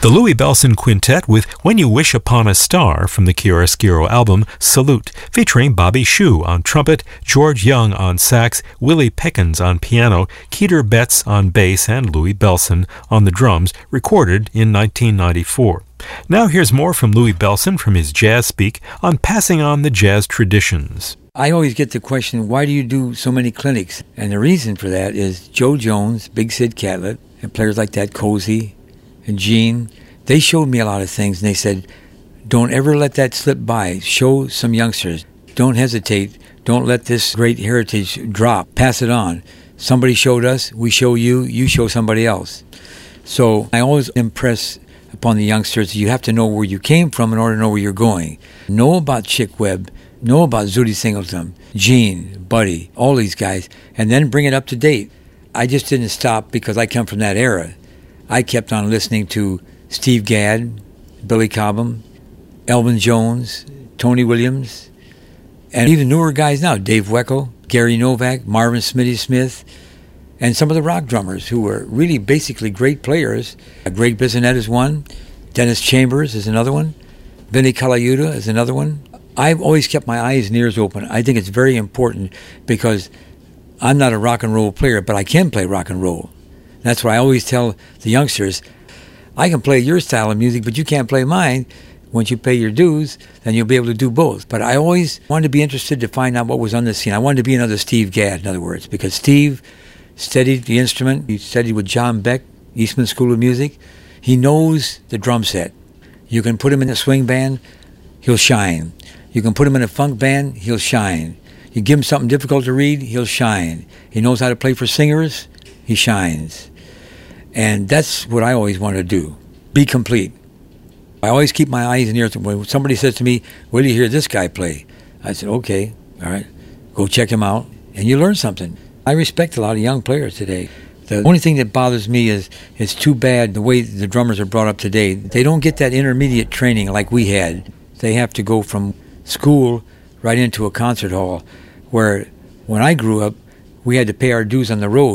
The Louie Bellson Quintet with When You Wish Upon a Star from the Chiaroscuro album Salute, featuring Bobby Shew on trumpet, George Young on sax, Willie Pickens on piano, Keeter Betts on bass, and Louie Bellson on the drums, recorded in 1994. Now here's more from Louie Bellson from his Jazz Speak on passing on the jazz traditions. I always get the question, why do you do so many clinics? And the reason for that is Joe Jones, Big Sid Catlett, and players like that, Cozy and Gene, they showed me a lot of things, and they said, don't ever let that slip by. Show some youngsters. Don't hesitate. Don't let this great heritage drop. Pass it on. Somebody showed us, we show you, you show somebody else. So I always impress upon the youngsters, you have to know where you came from in order to know where you're going. Know about Chick Webb, know about Zooty Singleton, Gene, Buddy, all these guys, and then bring it up to date. I just didn't stop because I come from that era. I kept on listening to Steve Gadd, Billy Cobham, Elvin Jones, Tony Williams, and even newer guys now, Dave Weckl, Gary Novak, Marvin Smitty Smith, and some of the rock drummers who were really basically great players. Greg Bissonette is one, Dennis Chambers is another one, Vinny Colaiuta is another one. I've always kept my eyes and ears open. I think it's very important because I'm not a rock and roll player, but I can play rock and roll. That's why I always tell the youngsters, I can play your style of music, but you can't play mine. Once you pay your dues, then you'll be able to do both. But I always wanted to be interested to find out what was on the scene. I wanted to be another Steve Gadd, in other words, because Steve studied the instrument. He studied with John Beck, Eastman School of Music. He knows the drum set. You can put him in a swing band, he'll shine. You can put him in a funk band, he'll shine. You give him something difficult to read, he'll shine. He knows how to play for singers, he shines. And that's what I always wanted to do, be complete. I always keep my eyes and ears. When somebody says to me, where do you hear this guy play? I said, okay, all right, go check him out, and you learn something. I respect a lot of young players today. The only thing that bothers me is it's too bad the way the drummers are brought up today. They don't get that intermediate training like we had. They have to go from school right into a concert hall, where when I grew up, we had to pay our dues on the road.